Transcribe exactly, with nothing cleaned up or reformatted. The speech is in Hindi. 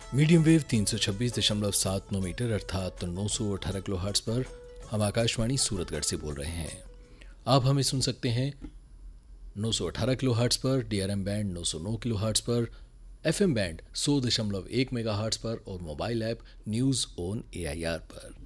मीडियम वेव तीन सौ छब्बीस दशमलव सात नौ मीटर अर्थात नौ सौ अठारह किलो हर्ट्स पर हम आकाशवाणी सूरतगढ़ से बोल रहे हैं। आप हमें सुन सकते हैं नौ सौ अठारह किलो हर्ट्स पर, डीआरएम बैंड नौ सौ नौ किलो हर्ट्स पर, एफएम बैंड सौ दशमलव एक मेगा हर्ट्स पर और mobile app news on AIR पर।